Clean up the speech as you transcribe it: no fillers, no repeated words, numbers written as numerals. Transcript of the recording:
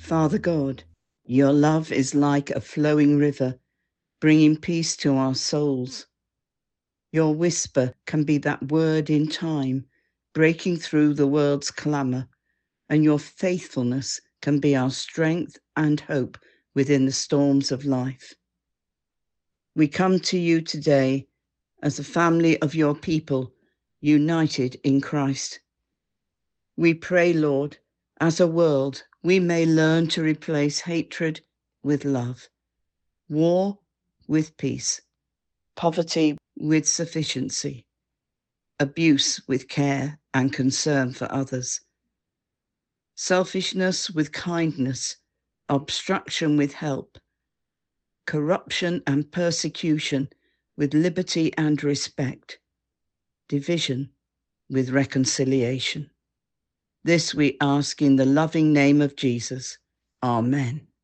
Father God, your love is like a flowing river, bringing peace to our souls. Your whisper can be that word in time, breaking through the world's clamour, and your faithfulness can be our strength and hope within the storms of life. We come to you today as a family of your people, united in Christ. We pray, Lord, as a world, we may learn to replace hatred with love, war with peace, poverty with sufficiency, abuse with care and concern for others, selfishness with kindness, obstruction with help, corruption and persecution with liberty and respect, division with reconciliation. This we ask in the loving name of Jesus. Amen.